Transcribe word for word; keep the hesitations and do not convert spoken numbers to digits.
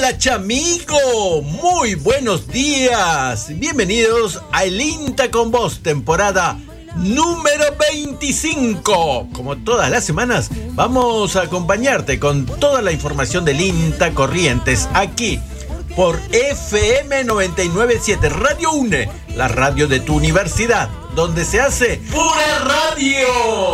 Hola chamigo, muy buenos días. Bienvenidos a El INTA con Vos, temporada número veinticinco. Como todas las semanas, vamos a acompañarte con toda la información del INTA Corrientes aquí por F M noventa y nueve punto siete, Radio UNE, la radio de tu universidad, donde se hace pura radio.